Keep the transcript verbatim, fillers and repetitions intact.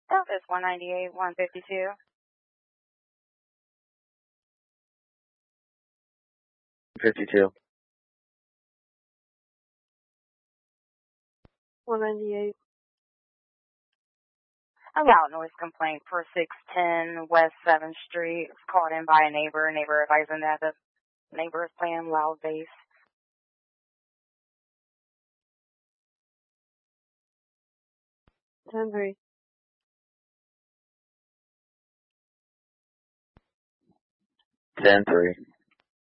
Office one ninety-eight, one fifty-two. fifty-two. one ninety-eight. A loud noise complaint for six ten West seventh Street. It was called in by a neighbor. A neighbor advising that the neighbor is playing loud bass. ten three. ten three.